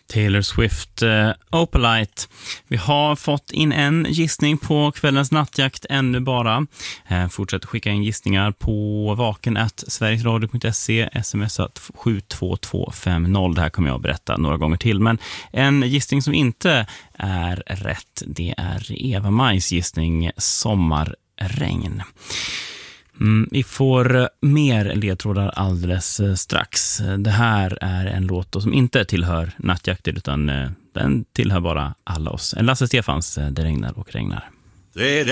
Taylor Swift, Opalite. Vi har fått in en gissning på kvällens nattjakt ännu bara. Fortsätt skicka in gissningar på vaken@sverigesradio.se, smsa 72250. Det här kommer jag att berätta några gånger till. Men en gissning som inte är rätt, det är Eva Majs gissning sommarregn. Vi får mer ledtrådar alldeles strax. Det här är en låt som inte tillhör nattjakter utan den tillhör bara alla oss. En Lasse Stefans, Det regnar och regnar. Det